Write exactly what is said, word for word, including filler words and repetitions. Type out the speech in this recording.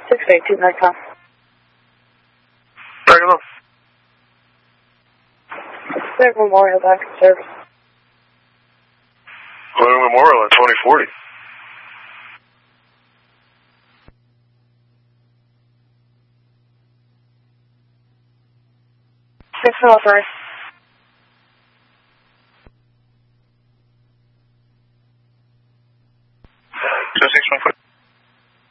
six eight two nine com. Bring them up. There's Memorial back in service. Going Memorial in twenty forty. Six oh three.